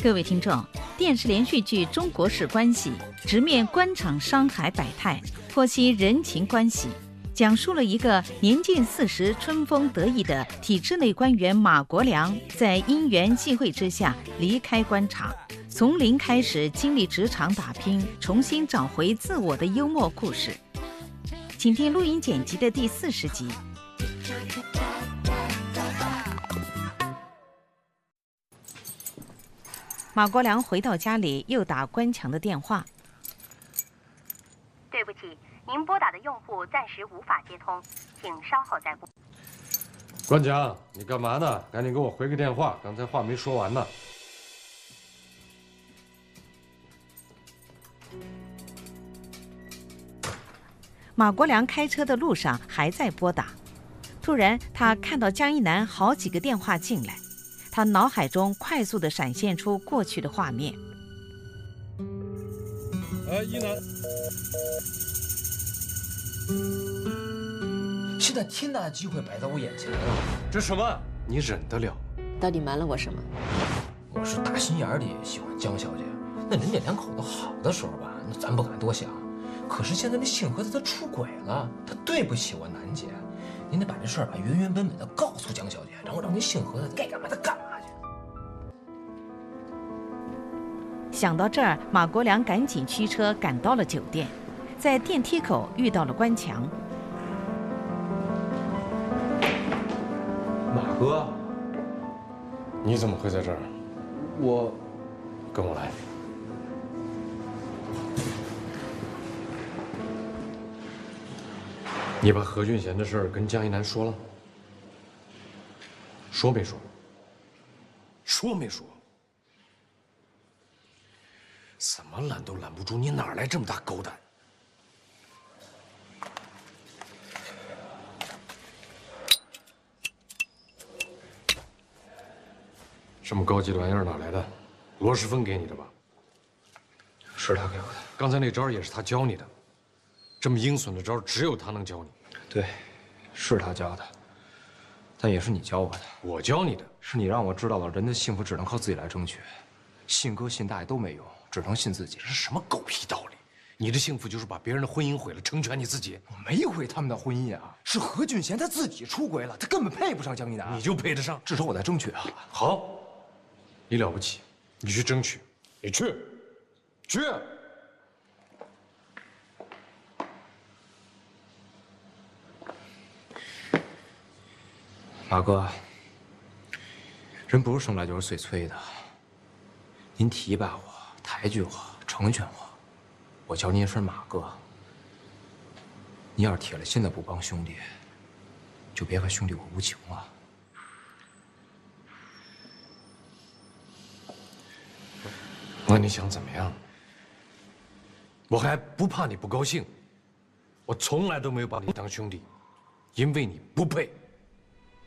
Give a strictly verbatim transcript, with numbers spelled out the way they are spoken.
各位听众，电视连续剧《中国式关系》直面官场商海百态，剖析人情关系，讲述了一个年近四十、春风得意的体制内官员马国良，在因缘际会之下离开官场，从零开始经历职场打拼，重新找回自我的幽默故事。请听录音剪辑的第四十集。马国良回到家里，又打关强的电话。 对不起，您拨打的用户暂时无法接通，请稍后再拨。 关强，你干嘛呢？赶紧给我回个电话，刚才话没说完呢。 马国良开车的路上还在拨打，突然他看到江一南好几个电话进来。他脑海中快速地闪现出过去的画面。 哎，一南， 现在天大的机会摆在我眼前了， 这什么？你忍得了？ 到底瞒了我什么？ 我是大心眼里喜欢江小姐，那人家两口子好的时候吧，那咱不敢多想。可是现在那杏核子她出轨了，她对不起我楠姐，您得把这事儿吧原原本本的告诉江小姐，然后让那杏核子该干嘛她干嘛。 想到这儿，马国良赶紧驱车赶到了酒店，在电梯口遇到了关强。 马哥，你怎么会在这儿？ 我， 跟我来。你把何俊贤的事儿跟江一南说了？说没说？说没说？怎么拦都拦不住，你哪来这么大狗胆？这么高级的玩意儿哪来的？罗世峰给你的吧？ 是他给我的。 刚才那招也是他教你的，这么阴损的招只有他能教你。 对，是他教的，但也是你教我的。 我教你的， 是你让我知道了人的幸福只能靠自己来争取，信哥信大爷都没用。只能信自己， 这是什么狗屁道理？你的幸福就是把别人的婚姻毁了，成全你自己。 我没毁他们的婚姻啊，是何俊贤他自己出轨了，他根本配不上江一南。 你就配得上？ 至少我在争取啊。 好，你了不起，你去争取，你去，去。 马哥，人不是生来就是碎催的。您提拔我，抬举我，成全我，我叫您一声马哥。你要是铁了心的不帮兄弟，就别怪兄弟我无情了。 那你想怎么样？我还不怕你不高兴。我从来都没有把你当兄弟，因为你不配。